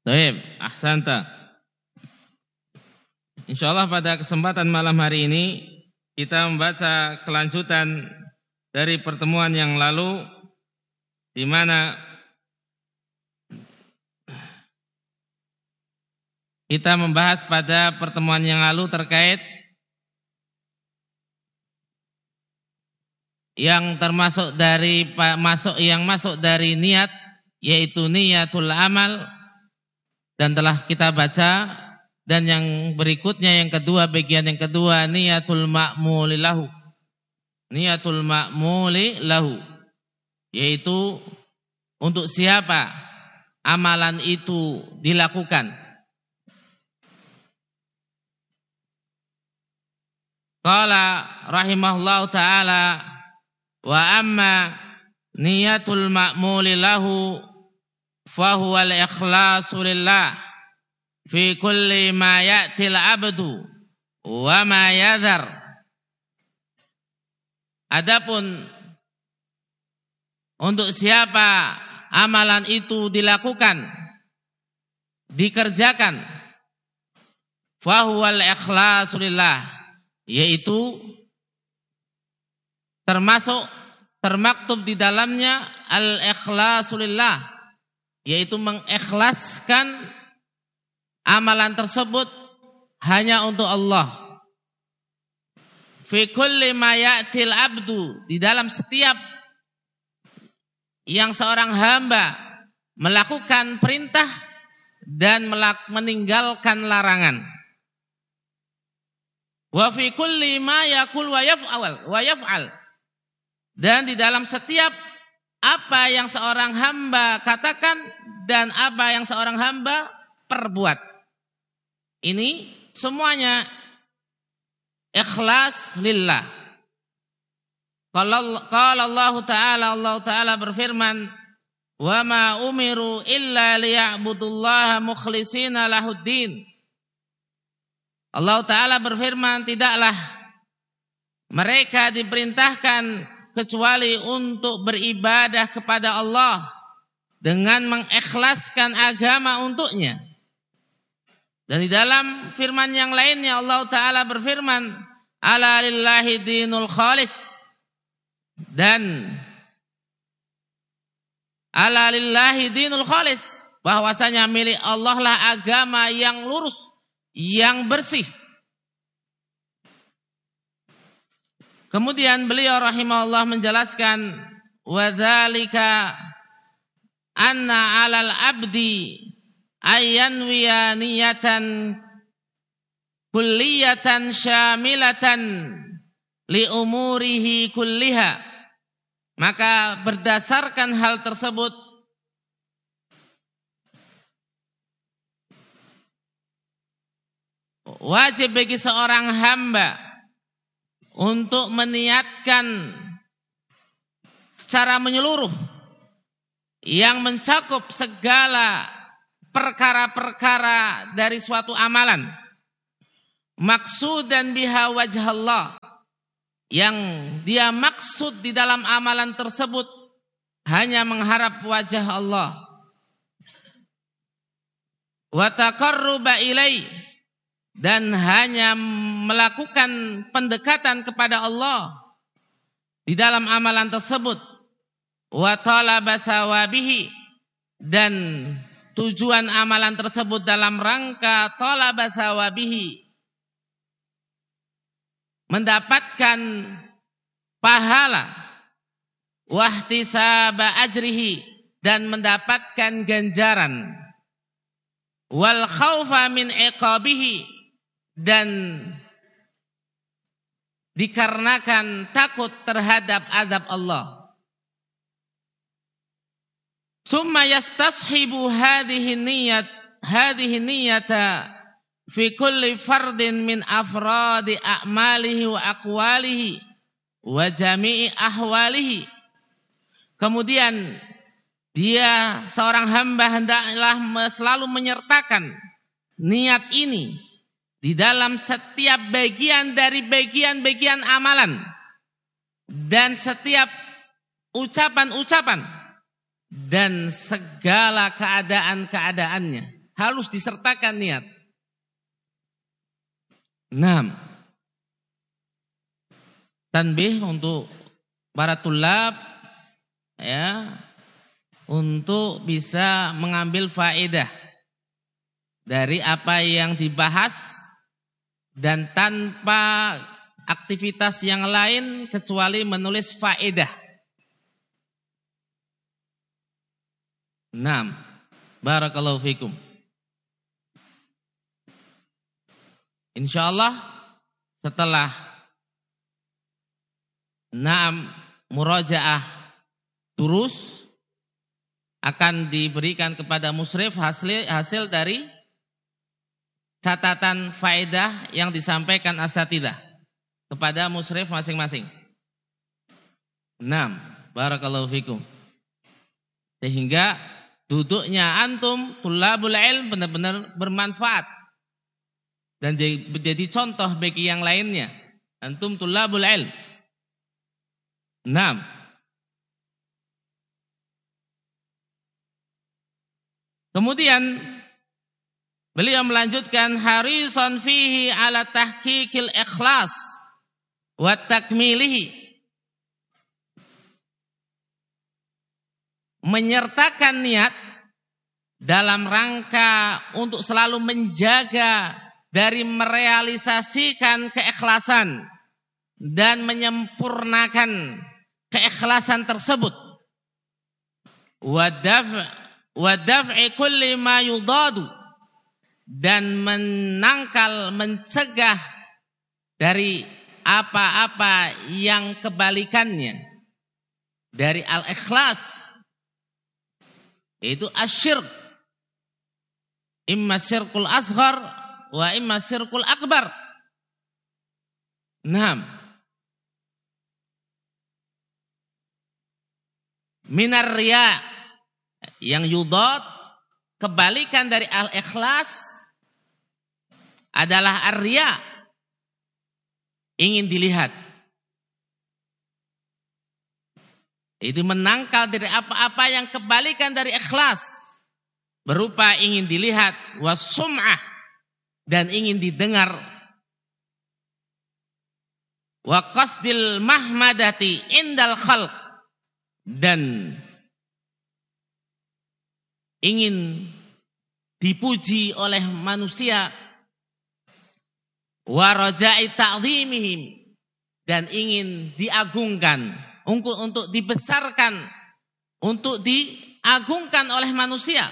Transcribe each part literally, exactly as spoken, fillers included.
Baik, ahsanta. Insyaallah pada kesempatan malam hari ini kita membaca kelanjutan dari pertemuan yang lalu, di mana kita membahas pada pertemuan yang lalu terkait yang termasuk dari masuk yang masuk dari niat, yaitu niatul amal, dan telah kita baca. Dan yang berikutnya, yang kedua, bagian yang kedua, niatul ma'muli lahu. Niatul ma'muli lahu, yaitu untuk siapa amalan itu dilakukan. Qala rahimahullahu ta'ala, wa amma niyatul ma'muli lahu fahuwal ikhlasu lillah fi kulli ma ya'til abdu wa ma yadhar. Adapun untuk siapa amalan itu dilakukan, dikerjakan, fahuwal ikhlasu lillah, yaitu termasuk termaktub di dalamnya al-ikhlasu lillah, yaitu mengikhlaskan amalan tersebut hanya untuk Allah. Fi kulli ma ya'til abdu, di dalam setiap yang seorang hamba melakukan perintah dan meninggalkan larangan. Wa fi kulli ma yaqul wa yaf'al wa yaf'al, dan di dalam setiap apa yang seorang hamba katakan dan apa yang seorang hamba perbuat. Ini semuanya ikhlas lillah. Qala Allah Ta'ala, Allah Ta'ala berfirman, wa ma umiru illa liya'budullaha mukhlishina lahuddin. Allah Ta'ala berfirman, tidaklah mereka diperintahkan kecuali untuk beribadah kepada Allah dengan mengikhlaskan agama untuknya. Dan di dalam firman yang lainnya Allah Ta'ala berfirman, ala lillahi dinul khalis, dan ala lillahi dinul khalis, bahwasanya milik Allah lah agama yang lurus, yang bersih. Kemudian beliau rahimahullah menjelaskan, wa dzalika anna 'alal abdi ayyanwiya niyatan kulliyatan syamilatan li umurihi kulliha. Maka berdasarkan hal tersebut, wajib bagi seorang hamba untuk meniatkan secara menyeluruh yang mencakup segala perkara-perkara dari suatu amalan, maksudan biha wajh Allah, yang dia maksud di dalam amalan tersebut hanya mengharap wajah Allah, wa taqarruba ilai, dan hanya melakukan pendekatan kepada Allah di dalam amalan tersebut, wa talaba thawabihi, dan tujuan amalan tersebut dalam rangka talaba thawabihi, mendapatkan pahala, wahtisaba ajrihi, dan mendapatkan ganjaran, wal khaufa min iqabihi, dan dikarenakan takut terhadap azab Allah. Summa yastashibu hadhihi niyat hadhihi niyata fi kulli fardin min afradi a'malihi wa aqwalihi wa jami'i ahwalihi. Kemudian dia seorang hamba hendaklah selalu menyertakan niat ini di dalam setiap bagian dari bagian-bagian amalan dan setiap ucapan-ucapan dan segala keadaan-keadaannya. harus disertakan niat. Enam. Tanbih untuk para tulab ya, untuk bisa mengambil faedah dari apa yang dibahas dan tanpa aktivitas yang lain kecuali menulis faedah. Enam. Barakallahu fikum. Insyaallah setelah enam murajaah terus akan diberikan kepada musyrif hasil, hasil dari catatan faedah yang disampaikan asatidzah kepada musyrif masing-masing. Enam. Barakallahu fikum. Sehingga duduknya antum tulabul ilm benar-benar bermanfaat dan menjadi contoh bagi yang lainnya. Antum tulabul ilm. Enam. Kemudian beliau melanjutkan harisan fihi ala tahqiqil ikhlas wa takmilihi. Menyertakan niat dalam rangka untuk selalu menjaga dari merealisasikan keikhlasan dan menyempurnakan keikhlasan tersebut. Wa daf' wa daf'i kulli ma yudadu, dan menangkal, mencegah dari apa-apa yang kebalikannya dari al-ikhlas, itu asyirk, imma syirkul asghar wa imma syirkul akbar. Naam. Minar riya, yang yudad, kebalikan dari al-ikhlas adalah ar-riya, ingin dilihat. Itu menangkal dari apa-apa yang kebalikan dari ikhlas, berupa ingin dilihat, was-sum'ah, dan ingin didengar, wa qasdil mahmadati indal khalq, dan ingin dipuji oleh manusia, wa raja'i ta'zimihim, dan ingin diagungkan, untuk untuk dibesarkan, untuk diagungkan oleh manusia.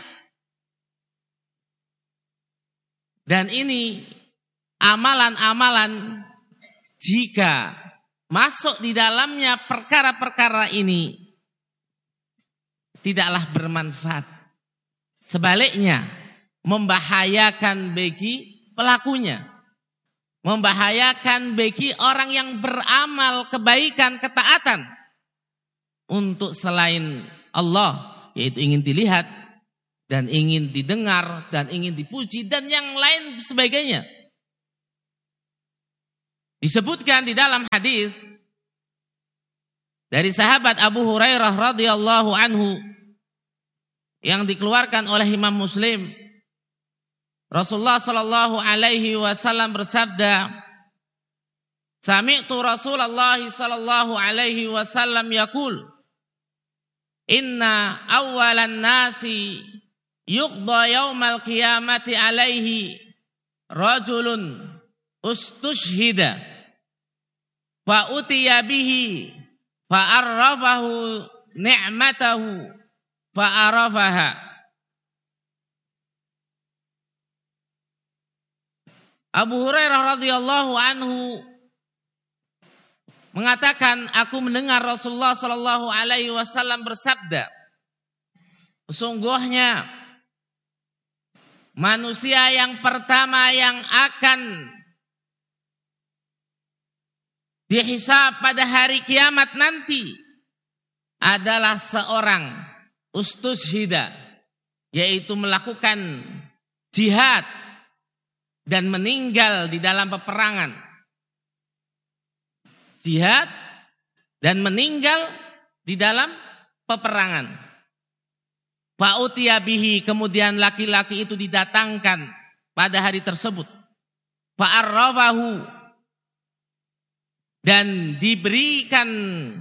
Dan ini amalan-amalan, jika masuk di dalamnya perkara-perkara ini, tidaklah bermanfaat. Sebaliknya, membahayakan bagi pelakunya, membahayakan bagi orang yang beramal kebaikan, ketaatan untuk selain Allah, yaitu ingin dilihat dan ingin didengar dan ingin dipuji dan yang lain sebagainya. Disebutkan di dalam hadis dari sahabat Abu Hurairah radhiyallahu anhu yang dikeluarkan oleh Imam Muslim, Rasulullah sallallahu alaihi wasallam bersabda, "Sami'tu Rasulullah sallallahu alaihi wasallam yaqul, inna awwalan nasi yuqda yaumal qiyamati alaihi rajulun ustushhida fa utiya bihi fa arrafahu ni'matahu fa arafaha." Abu Hurairah radhiyallahu anhu mengatakan, aku mendengar Rasulullah sallallahu alaihi wasallam bersabda, sesungguhnya manusia yang pertama yang akan dihisab pada hari kiamat nanti adalah seorang ustushhida, yaitu melakukan jihad dan meninggal di dalam peperangan. Jihad dan meninggal di dalam peperangan. Fa'utiya bihi, kemudian laki-laki itu didatangkan pada hari tersebut. Fa'arrafahu, dan diberikan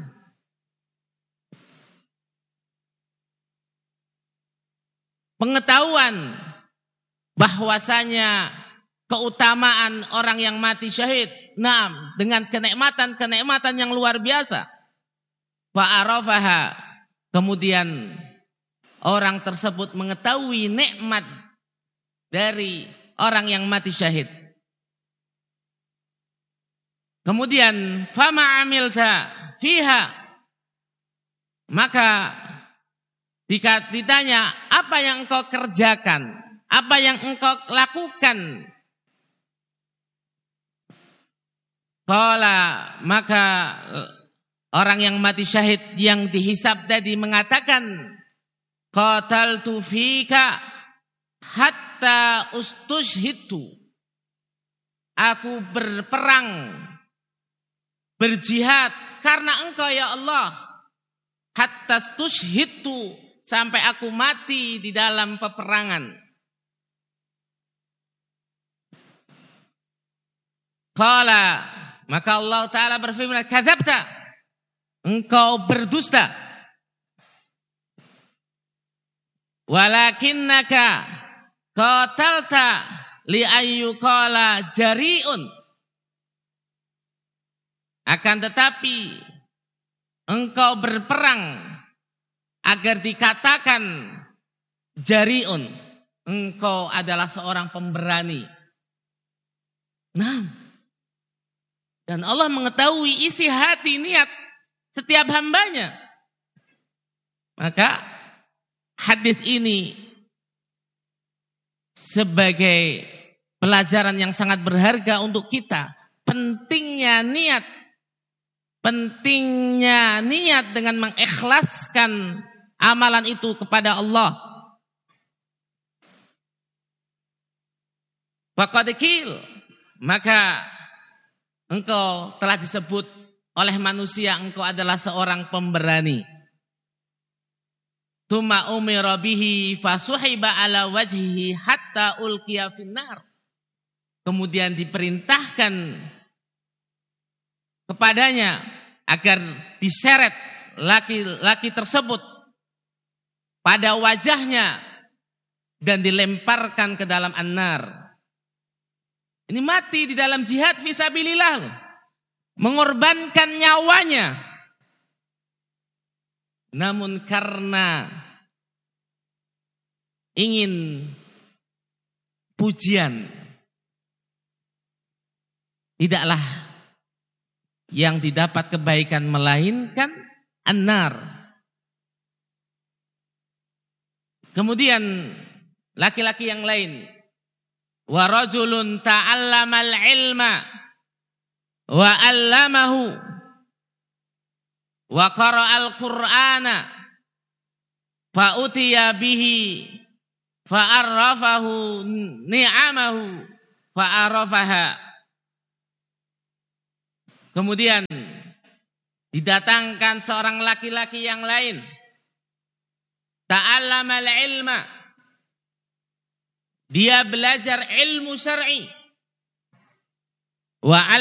pengetahuan bahwasanya keutamaan orang yang mati syahid. Naam, dengan kenikmatan-kenikmatan yang luar biasa. Fa'arafaha, kemudian orang tersebut mengetahui nikmat dari orang yang mati syahid. Kemudian fama amilta fiha, maka ditanya, apa yang engkau kerjakan, apa yang engkau lakukan? Qala, maka orang yang mati syahid yang dihisab tadi mengatakan, qataltu fika hatta ustushhidtu, aku berperang, berjihad karena engkau ya Allah, hatta ustushhidtu, sampai aku mati di dalam peperangan. Qala, maka Allah Ta'ala berfirman, kadzabta, engkau berdusta. Walakinnaka qatalta li ayyuqala jari'un, akan tetapi engkau berperang agar dikatakan jari'un, engkau adalah seorang pemberani. Nah, dan Allah mengetahui isi hati niat setiap hambanya. Maka hadis ini sebagai pelajaran yang sangat berharga untuk kita. Pentingnya niat. Pentingnya niat dengan mengikhlaskan amalan itu kepada Allah. Faqad qil, maka engkau telah disebut oleh manusia, engkau adalah seorang pemberani. Tuma umira bihi fasuhiba ala wajhihi hatta ulqiya finnar. Kemudian diperintahkan kepadanya agar diseret laki-laki tersebut pada wajahnya dan dilemparkan ke dalam an-nar. Ini mati di dalam jihad fisabilillah, mengorbankan nyawanya. Namun karena ingin pujian, tidaklah yang didapat kebaikan melainkan an-nar. Kemudian laki-laki yang lain, wa rajulun ta'allamal ilma wa 'allamahu wa qara'al qur'ana fa utiya bihi fa arrafahu ni'amahu fa arafaha. Kemudian didatangkan seorang laki-laki yang lain, ta'allamal ilma, dia belajar ilmu syar'i, wa